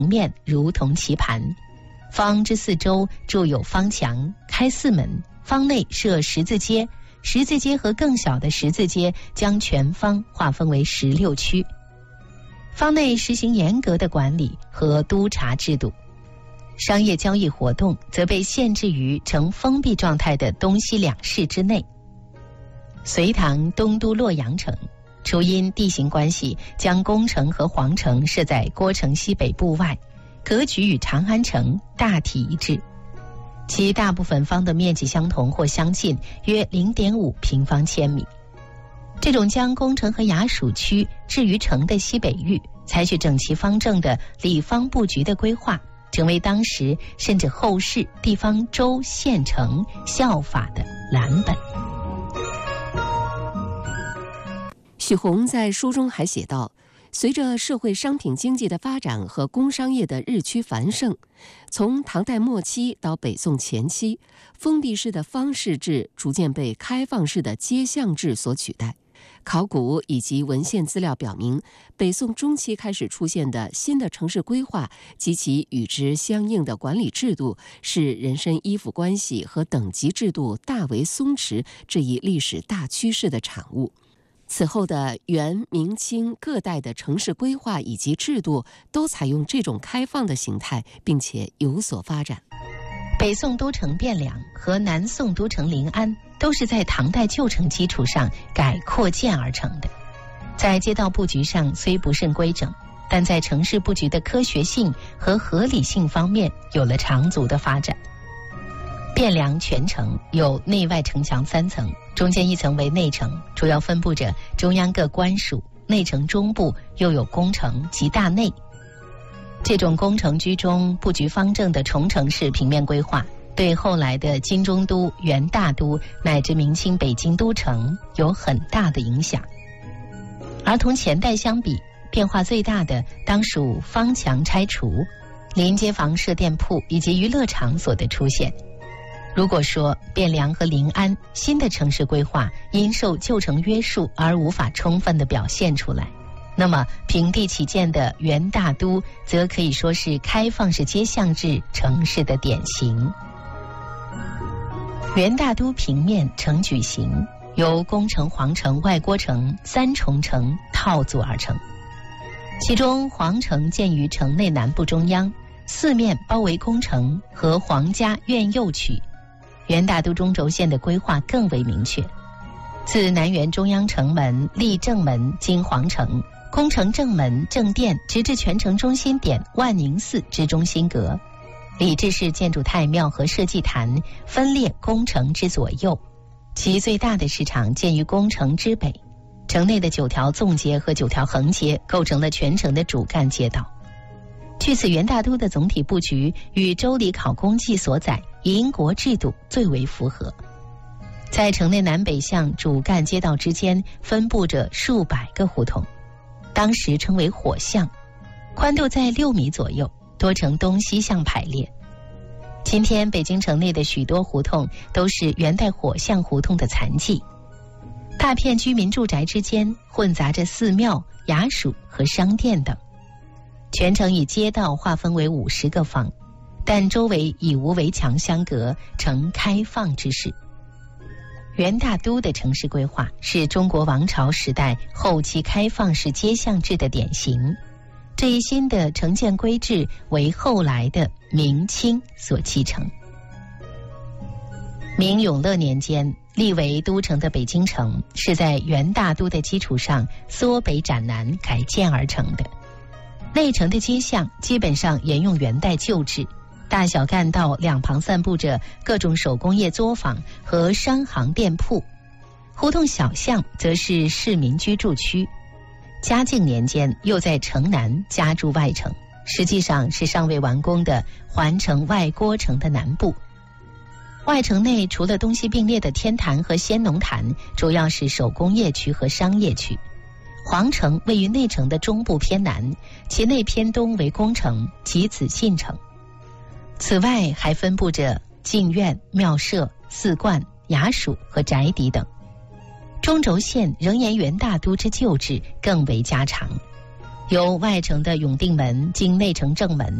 面如同棋盘，坊之四周筑有方墙，开4门，坊内设十字街，十字街和更小的十字街将全坊划分为16区。坊内实行严格的管理和督察制度，商业交易活动则被限制于呈封闭状态的东西2市之内。隋唐东都洛阳城，除因地形关系将宫城和皇城设在郭城西北部外，格局与长安城大体一致，其大部分坊的面积相同或相近，约 0.5 平方千米。这种将宫城和衙署区置于城的西北域，采取整齐方正的里坊布局的规划，成为当时甚至后世地方州县城效法的蓝本。 许宏在书中还写道，随着社会商品经济的发展和工商业的日趋繁盛，从唐代末期到北宋前期，封闭式的坊市制逐渐被开放式的街巷制所取代。考古以及文献资料表明，北宋中期开始出现的新的城市规划及其与之相应的管理制度，是人身依附关系和等级制度大为松弛这一历史大趋势的产物。此后的元、明、清各代的城市规划以及制度都采用这种开放的形态，并且有所发展。 北宋都城汴梁和南宋都城临安都是在唐代旧城基础上改扩建而成的，在街道布局上虽不甚规整，但在城市布局的科学性和合理性方面有了长足的发展。汴梁全城有内外城墙3层，中间1层为内城，主要分布着中央各官署，内城中部又有宫城及大内。这种宫城居中布局方正的重城式平面规划，对后来的金中都、元大都乃至明清北京都城有很大的影响。而同前代相比，变化最大的当属坊墙拆除、临街坊设店铺以及娱乐场所的出现。如果说汴梁和临安新的城市规划因受旧城约束而无法充分地表现出来，那么平地起建的元大都则可以说是开放式街巷制城市的典型。元大都平面呈矩形，由宫城、皇城、外郭城3重城套组而成，其中皇城建于城内南部中央，四面包围宫城和皇家院右区。元大都中轴线的规划更为明确，自南园中央城门、立正门经皇城、宫城正门、正殿，直至全城中心点万宁寺之中心阁，礼制式建筑太庙和社稷坛分列宫城之左右，其最大的市场建于宫城之北，城内的9条纵街和9条横街构成了全城的主干街道。据此，元大都的总体布局与《周礼考工记》所载营国制度最为符合。在城内南北向主干街道之间分布着数百个胡同，当时称为火巷，宽度在6米左右，多呈东西向排列。今天北京城内的许多胡同都是元代火巷胡同的残迹。大片居民住宅之间混杂着寺庙、衙署和商店等。全城以街道划分为50个坊，但周围以无围墙相隔，呈开放之势。元大都的城市规划是中国王朝时代后期开放式街巷制的典型，这一新的城建规制为后来的明清所继承。明永乐年间立为都城的北京城，是在元大都的基础上缩北斩南改建而成的。内城的街巷基本上沿用元代旧制，大小干道两旁散布着各种手工业作坊和商行店铺，胡同小巷则是市民居住区。嘉靖年间又在城南加筑外城，实际上是尚未完工的环城外郭城的南部。外城内除了东西并列的天坛和先农坛，主要是手工业区和商业区。皇城位于内城的中部偏南，其内偏东为宫城及紫禁城。此外还分布着禁院、庙舍、寺观、衙署和宅邸等。中轴线仍沿元大都之旧制，更为家常。 由外城的永定门经内城正门